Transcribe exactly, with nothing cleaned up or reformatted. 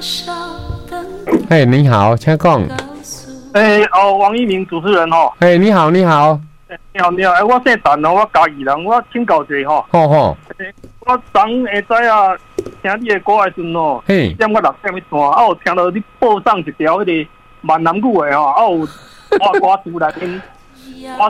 嘿，你好，请讲。 诶、欸，哦，王一鸣主持人吼。 嘿，你好，你好。 欸、你好，你好，欸、我姓陈哦，我嘉义人，我请教一下吼。 好好。 欸、我昨下早啊，听你的歌的时阵哦， 嘿， 点我六点去弹，啊，有听到你播送一条迄个闽南语的吼，啊有歌歌词内面，歌